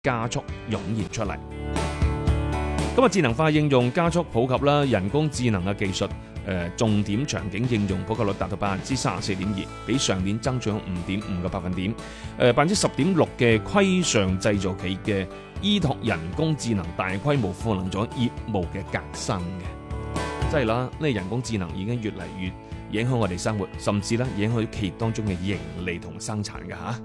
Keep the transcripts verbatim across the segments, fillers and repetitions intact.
加速湧現出嚟。咁啊，智能化應用加速普及啦，人工智能嘅技術誒、呃、重點場景應用普及率達到百分之三十四點二，比上年增長五點五個百分點。誒百分之十點六嘅規上製造企業嘅依託人工智能大規模賦能咗業務嘅革新嘅，即係啦，呢人工智能已經越嚟越影響我哋生活，甚至咧影響企業當中嘅盈利同生產嘅嚇。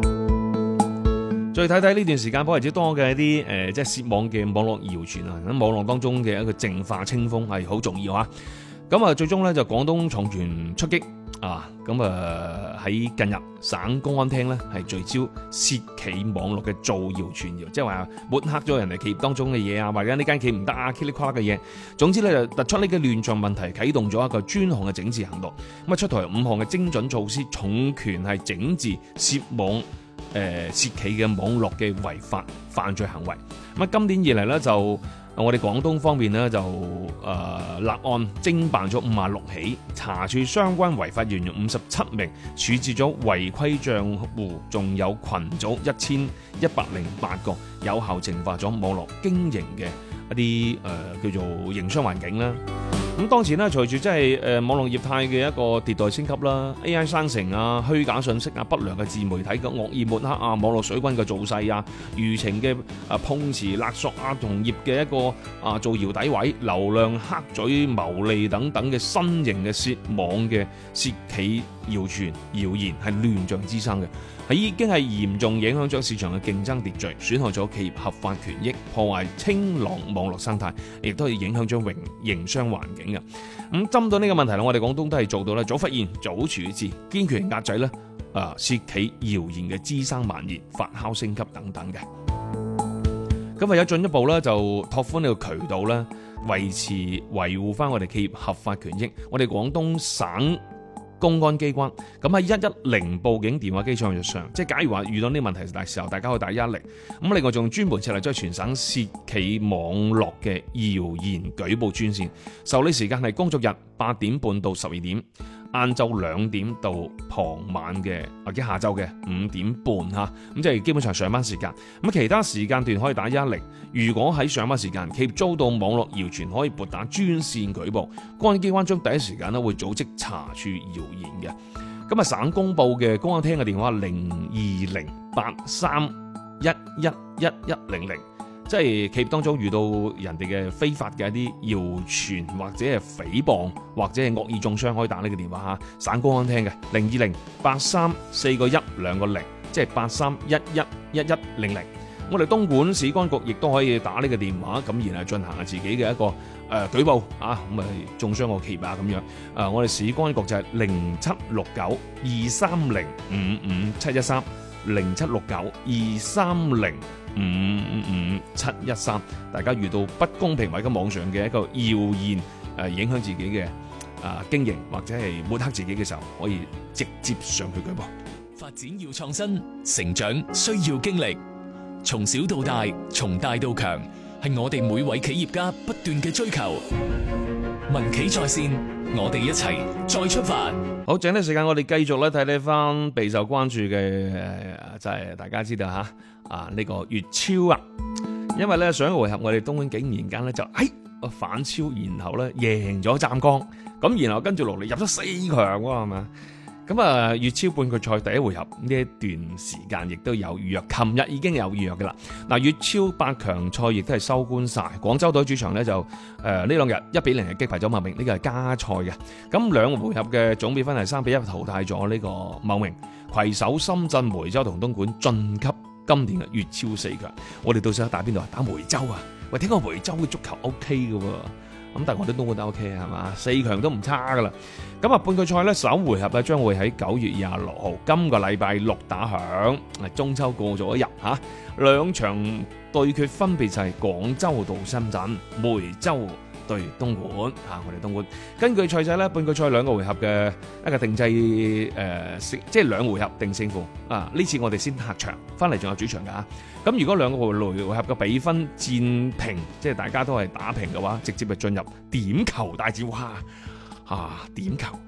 再睇睇呢段時間，頗為之多嘅一啲誒、呃，即係涉網嘅網絡謠傳啊！喺網絡當中嘅一個淨化清風係好重要啊！咁啊，最終咧就廣東重拳出擊啊！咁啊喺近日省公安廳咧係聚焦涉企網絡嘅造謠傳謠，即係話抹黑咗人哋企業當中嘅嘢啊，或者呢間企業唔得啊，噼里啪啦嘅嘢。總之咧就突出呢個亂象問題，啟動咗一個專項嘅整治行動。咁啊出台五項嘅精準措施，重拳係整治涉網。誒、呃、涉企嘅網絡嘅違法犯罪行為，咁啊今年以嚟咧就我哋廣東方面咧就誒、呃、立案偵辦咗五十六起，查處相關違法人員五十七名，處置咗違規賬戶，仲有群組一千一百零八個，有效淨化咗網絡經營嘅一啲誒、呃、叫做營商環境啦。咁當前咧，隨住即係誒網絡業態嘅一個迭代升級啦 ，A I 生成啊、虛假信息啊、不良嘅自媒體嘅惡意抹黑啊、網絡水軍嘅造勢啊、輿情嘅啊碰瓷勒索啊、同業嘅一個啊造謠詆毀、流量黑嘴牟利等等嘅新型嘅涉網嘅涉企謠傳謠言係亂象滋生嘅，係已經係嚴重影響咗市場嘅競爭秩序，損害咗企業合法權益，破壞清朗網絡生態，亦都係影響咗營營商環境嘅。咁針對呢個問題咧，我哋廣東都係做到咧早發現、早處置，堅決壓制咧啊涉企謠言嘅滋生蔓延、發酵升級等等嘅。咁為咗進一步咧就拓寬呢個渠道咧，維持維護翻我哋企業合法權益，我哋廣東省公安機關咁喺一一零報警電話機上，即係假如話遇到呢個問題嘅時候，大家可以打一一零。咁另外仲專門設立咗全省涉企網絡嘅謠言舉報專線，受理時間係工作日八點半到十二點，晏晝兩點到傍晚嘅或者下晝嘅五點半嚇，咁即係基本上上班時間。咁其他時間段可以打一一零。如果喺上班時間企業遭到網絡謠傳，可以撥打專線舉報，公安機關將第一時間咧會組織查處謠言嘅。今日省公佈嘅公安廳嘅電話零二零八三一一一一零零，即係企業當中遇到人哋嘅非法嘅一啲謠傳或者係誹謗或者係惡意中傷，可以打呢個電話嚇，省公安廳嘅零二零八三四個一兩個零，即係八三一一一一零零。我哋東莞市公安局亦都可以打呢個電話，咁然後進行下自己嘅一個誒、呃、舉報啊，咁啊中傷個企業啊咁樣。誒、呃，我哋市公安局就係零七六九二三零五五七一三，零七六九二三零五五七一三。大家遇到不公平或者網上嘅一個謠言誒、呃，影響自己嘅啊、呃、經營或者係抹黑自己嘅時候，可以直接上去舉報。 發展要創新，成長需要經歷。從小到大，從大到強，係我哋每位企業家不斷嘅追求。民企在線，我哋一齊再出發。 好，剩低時間我哋繼續咧睇睇翻備受關注嘅，就係、是、大家知道吓啊呢、這個粵超啊，因為咧上一個回合我哋東莞竟然間咧就誒反超，然後咧贏咗湛江，咁然後跟住落嚟入咗四強喎，係嘛？咁啊，粵超半決賽第一回合呢一段時間亦都有預約，琴日已經有預約嘅啦。嗱，粵超八強賽亦都係收官晒，廣州隊主場呢就誒呢兩日一比零係擊敗咗茂名，呢個係加賽嘅。咁兩回合嘅總比分係三比一淘汰咗呢個茂名，攜手深圳、梅州同東莞晉級今年嘅粵超四強。我哋到時候打邊度啊？打梅州啊？喂，聽講梅州嘅足球 O K 嘅喎。咁但係我哋東莞都 OK 係嘛，四強都唔差噶啦。咁啊，半決賽咧首回合咧將會喺九月廿六號，今個禮拜六打響。中秋過咗一日嚇，兩場對決分別就係廣州到深圳，梅州對東莞嚇，我哋東莞。根據賽制咧，半決賽兩個回合嘅一個定制誒、呃，即係兩回合定勝負啊！呢次我哋先客場，翻嚟仲有主場㗎。咁如果兩個回合嘅比分戰平，即係大家都係打平嘅話，直接就進入點球大戰。哇！啊點球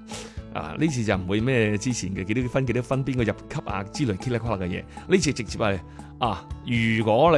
啊，呢次就唔會咩之前嘅幾多分幾多分邊個入級啊之類 K 啦 K 啦嘅嘢，呢次直接係啊，如果